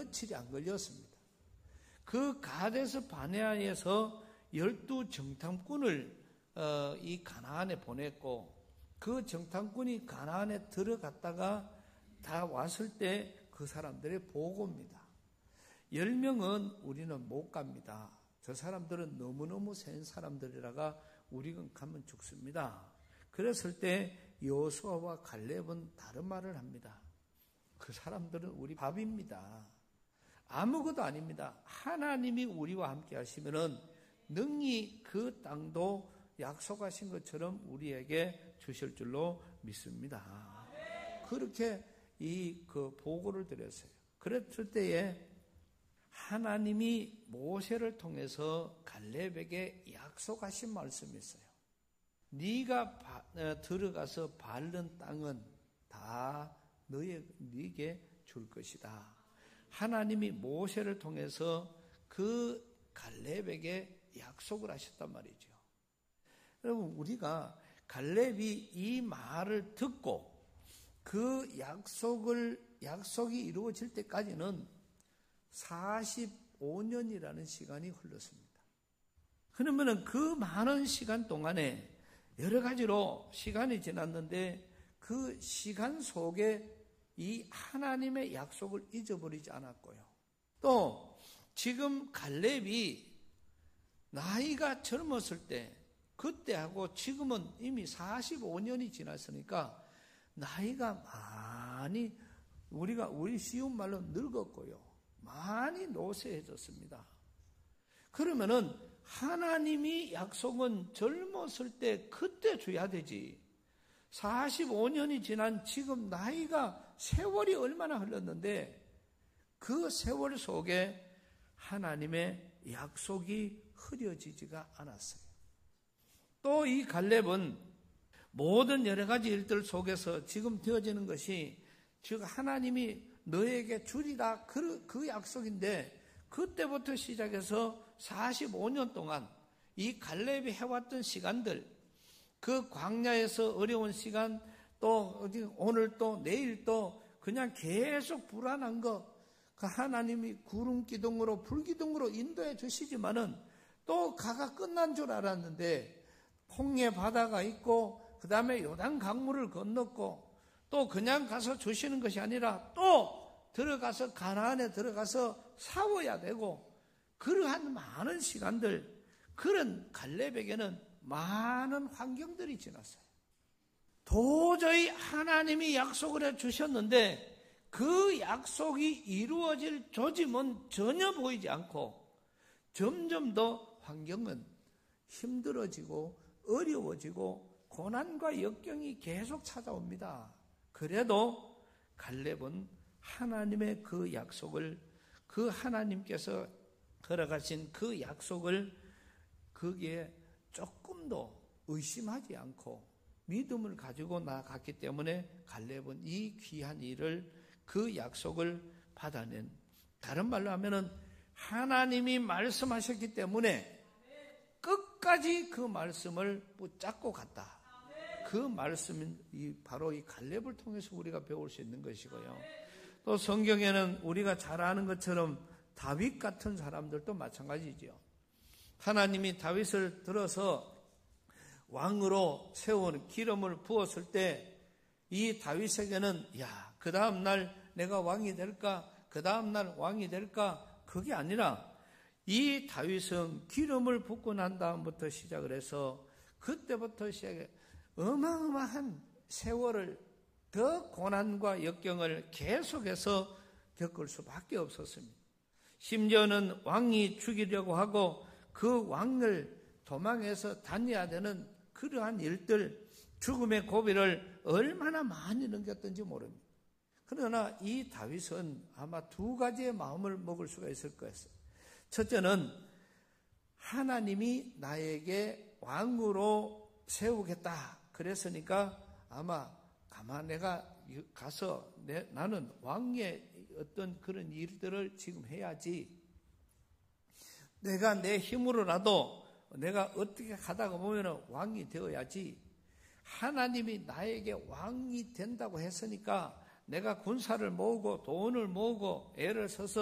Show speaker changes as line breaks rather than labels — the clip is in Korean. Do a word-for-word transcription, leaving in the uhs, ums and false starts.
며칠이 안 걸렸습니다. 그 가데스 바네아에서 열두 정탐꾼을 어, 이 가나안에 보냈고, 그 정탐꾼이 가나안에 들어갔다가 다 왔을 때 그 사람들의 보고입니다. 열 명은 우리는 못 갑니다. 저 사람들은 너무너무 센 사람들이라가 우리는 가면 죽습니다. 그랬을 때 여호수아와 갈렙은 다른 말을 합니다. 그 사람들은 우리 밥입니다. 아무것도 아닙니다. 하나님이 우리와 함께 하시면은 능히 그 땅도 약속하신 것처럼 우리에게 주실 줄로 믿습니다. 그렇게 이 그 보고를 드렸어요. 그랬을 때에 하나님이 모세를 통해서 갈렙에게 약속하신 말씀이 있어요. 네가 바, 어, 들어가서 밟는 땅은 다 너의, 네게 줄 것이다. 하나님이 모세를 통해서 그 갈렙에게 약속을 하셨단 말이죠. 여러분, 우리가 갈렙이 이 말을 듣고 그 약속을, 약속이 이루어질 때까지는 사십오 년이라는 시간이 흘렀습니다. 그러면은 그 많은 시간 동안에 여러 가지로 시간이 지났는데 그 시간 속에 이 하나님의 약속을 잊어버리지 않았고요. 또 지금 갈렙이 나이가 젊었을 때 그때하고 지금은 이미 사십오 년이 지났으니까 나이가 많이 우리가 우리 쉬운 말로 늙었고요. 많이 노쇠해졌습니다. 그러면은 하나님이 약속은 젊었을 때 그때 줘야 되지. 사십오 년이 지난 지금 나이가 세월이 얼마나 흘렀는데 그 세월 속에 하나님의 약속이 흐려지지가 않았어요. 또 이 갈렙은 모든 여러 가지 일들 속에서 지금 되어지는 것이 즉 하나님이 너에게 주리라 그, 그 약속인데 그때부터 시작해서 사십오 년 동안 이 갈렙이 해왔던 시간들, 그 광야에서 어려운 시간, 또 오늘 또 내일 또 그냥 계속 불안한 거, 그 하나님이 구름 기둥으로 불 기둥으로 인도해 주시지만은 또 가가 끝난 줄 알았는데 홍해 바다가 있고 그 다음에 요단 강물을 건넜고 또 그냥 가서 주시는 것이 아니라 또 들어가서 가나안에 들어가서 싸워야 되고 그러한 많은 시간들, 그런 갈렙에게는 많은 환경들이 지났어요. 도저히 하나님이 약속을 해주셨는데 그 약속이 이루어질 조짐은 전혀 보이지 않고 점점 더 환경은 힘들어지고 어려워지고 고난과 역경이 계속 찾아옵니다. 그래도 갈렙은 하나님의 그 약속을, 그 하나님께서 걸어가신 그 약속을 거기에 조금도 의심하지 않고 믿음을 가지고 나아갔기 때문에 갈렙은 이 귀한 일을, 그 약속을 받아낸, 다른 말로 하면은 하나님이 말씀하셨기 때문에 끝까지 그 말씀을 붙잡고 갔다. 그 말씀이 바로 이 갈렙을 통해서 우리가 배울 수 있는 것이고요. 또 성경에는 우리가 잘 아는 것처럼 다윗 같은 사람들도 마찬가지죠. 하나님이 다윗을 들어서 왕으로 세운 기름을 부었을 때 이 다윗에게는 야, 그 다음 날 내가 왕이 될까? 그 다음 날 왕이 될까? 그게 아니라 이 다윗은 기름을 붓고 난 다음부터 시작을 해서 그때부터 시작해 어마어마한 세월을, 더 고난과 역경을 계속해서 겪을 수밖에 없었습니다. 심지어는 왕이 죽이려고 하고 그 왕을 도망해서 다녀야 되는 그러한 일들, 죽음의 고비를 얼마나 많이 넘겼던지 모릅니다. 그러나 이 다윗은 아마 두 가지의 마음을 먹을 수가 있을 거였어요. 첫째는 하나님이 나에게 왕으로 세우겠다 그랬으니까 아마 가만 내가 가서 내, 나는 왕의 어떤 그런 일들을 지금 해야지, 내가 내 힘으로라도 내가 어떻게 가다가 보면 왕이 되어야지, 하나님이 나에게 왕이 된다고 했으니까 내가 군사를 모으고 돈을 모으고 애를 써서